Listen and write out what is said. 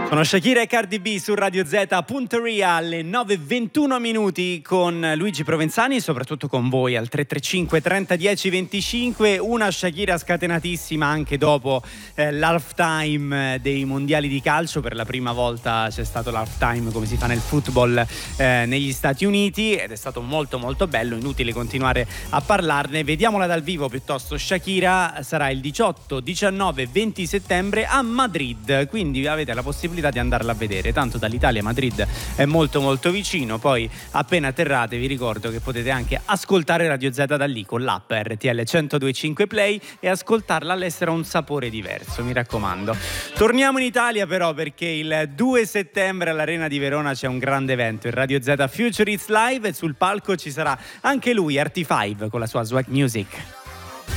Sono Shakira e Cardi B su Radio Z, Punteria alle 9:21 minuti con Luigi Provenzani e soprattutto con voi al 335 30 10 25. Una Shakira scatenatissima anche dopo l'halftime dei mondiali di calcio. Per la prima volta c'è stato l'halftime come si fa nel football negli Stati Uniti ed è stato molto molto bello, inutile continuare a parlarne. Vediamola dal vivo piuttosto. Shakira sarà il 18, 19 e 20 settembre a Madrid, quindi avete la possibilità di andarla a vedere, tanto dall'Italia Madrid è molto molto vicino. Poi appena atterrate vi ricordo che potete anche ascoltare Radio Z da lì con l'app RTL 102.5 Play e ascoltarla all'estero ha un sapore diverso, mi raccomando. Torniamo in Italia però, perché il 2 settembre all'Arena di Verona c'è un grande evento, il Radio Z Future It's Live, e sul palco ci sarà anche lui, RT5, con la sua Swag Music.